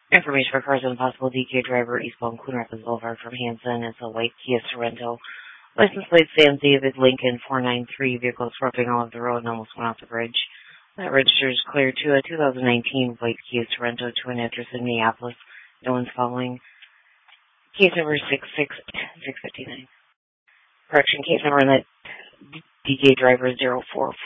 Information for cars and possible DK driver eastbound Coon Rapids Boulevard from Hanson is a white Kia Sorento. License plate Sam David Lincoln 493. Vehicle swerving off the road and almost went off the bridge. That register is clear to a 2019 white Kia Sorento to an address in Minneapolis. No one's following. Case number 659. Correction, case number in that DK driver 04